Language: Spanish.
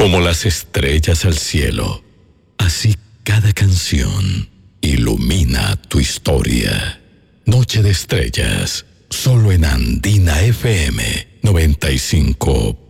Como las estrellas al cielo, así cada canción ilumina tu historia. Noche de Estrellas, solo en Andina FM 95.1.